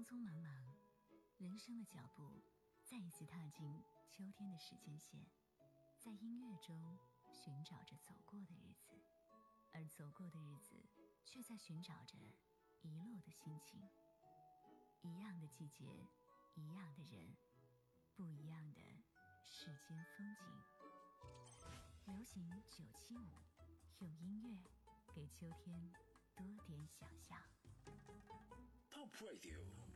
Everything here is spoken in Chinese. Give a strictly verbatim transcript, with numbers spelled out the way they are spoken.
匆忙忙，人生的脚步再一次踏进秋天的时间线，在音乐中寻找着走过的日子，而走过的日子却在寻找着遗落的心情。一样的季节，一样的人，不一样的世间风景。流行九七五，用音乐给秋天多点想象。 Top Radio